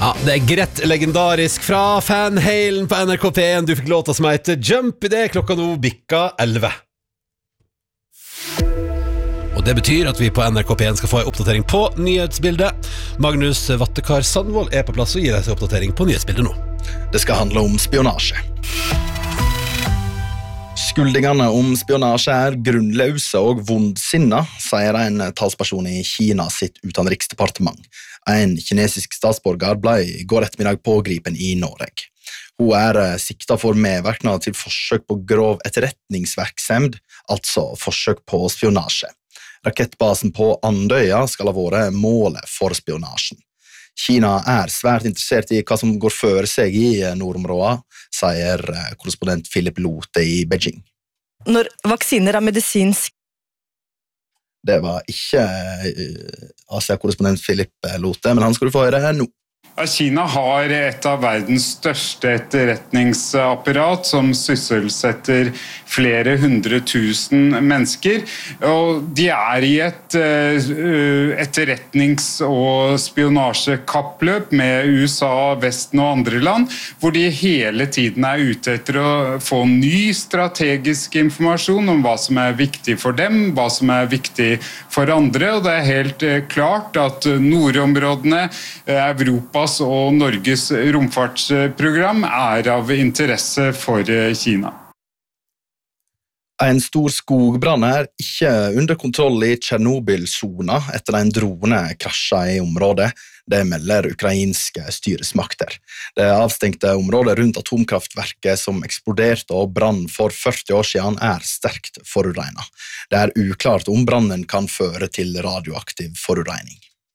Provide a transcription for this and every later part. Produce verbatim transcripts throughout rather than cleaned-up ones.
Ja, det er greit legendarisk fra Van Halen på N R K P en. Du fikk låta som heter Jump I det, klokka nå bikka elleve. Og det betyr at vi på N R K P en skal få en oppdatering på nyhetsbildet. Magnus Vattekar Sandvold er på plass og gir deg en oppdatering på nyhetsbildet nå. Det skal handle om spionasje. Skuldingene om spionasje er grunnløse og vondsinna, sier en talsperson I Kina sitt utenriksdepartement. En kinesisk statsborger ble I går ettermiddag pågripen I Norge. Hun er siktet for medvirkning til forsøk på grov etterretningsvirksomhet, altså forsøk på spionasje. Rakettbasen på Andøya skal ha vært målet for spionasjen. Kina er svært interessert I hva som går føre seg I nordområdet, sier korrespondent Philip Lote I Beijing. Når vaksiner er medisinsk... Det var ikke Asia-korrespondent Philip Lote, men han skal du få høre nå. Kina har et av verdens største etterretningsapparat som sysselsetter flere hundre tusen mennesker, og de er I et etterretnings- og spionasjekappløp med USA, Vesten og andre land, hvor de hele tiden er ute etter å få ny strategisk informasjon om hva som er viktig for dem, hva som er viktig for andre, og det er helt klart at nordområdene, Europa og Norges romfartsprogram er av interesse for Kina. En stor skogbrann er ikke under kontroll I Tjernobyl-zona etter en drone krasjet I området. Det melder ukrainske styresmakter. Det avstengte området rundt atomkraftverket som eksploderte og brann for førti år siden er sterkt foruregnet. Det er uklart om brannen kan føre til radioaktiv foruregning.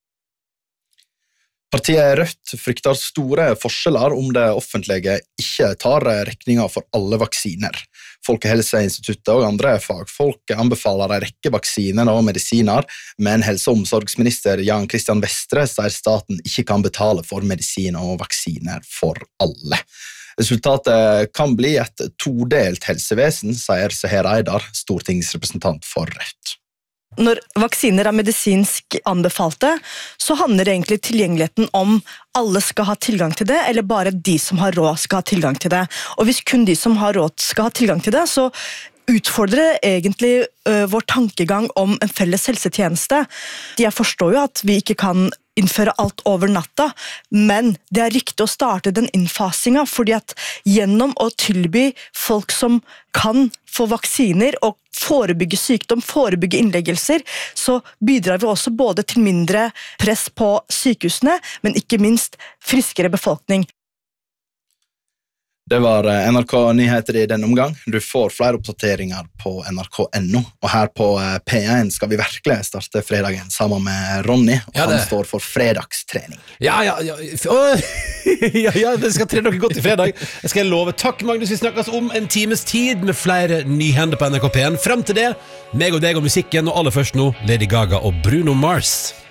Partiet Rødt frykter store forskjeller om det offentlige ikke tar regninger for alle vaksiner. Folkehelseinstituttet og andre fagfolk anbefaler en rekke vaksiner og medisiner, men helse- og omsorgsminister Jan Christian Vestre sier staten ikke kan betale for medisin og vaksiner for alle. Resultatet kan bli et todelt helsevesen, sier Seher Aydar, stortingsrepresentant for Rødt. Når vaksiner er medisinsk anbefalte, så handler egentlig tilgjengeligheten om alle skal ha tilgang til det, eller bare de som har råd skal ha tilgang til det. Og hvis kun de som har råd skal ha tilgang til det, så utfordrer egentlig uh, vår tankegang om en felles helsetjeneste. Jeg forstår jo at vi ikke kan innføre alt over natta, men det er riktig å starte den innfasingen, fordi at gjennom å tilby folk som kan få vaksiner og forebygge sykdom, forebygge innleggelser, så bidrar vi også både til mindre press på sykehusene, men ikke minst friskere befolkning. Det var N R K Nyheter I denne omgang. Du får flere oppdateringer på N R K punktum N O, og her på P en skal vi virkelig starte fredagen sammen med Ronny, og ja, han står for fredagstrening. Ja, ja, ja. ja, ja, det skal trene noe godt I fredag. Jeg skal love. Takk, Magnus. Vi snakkes om en times tid med flere nyhender på N R K P en. Frem til det, meg og deg og musikken, og aller først nå, Lady Gaga og Bruno Mars.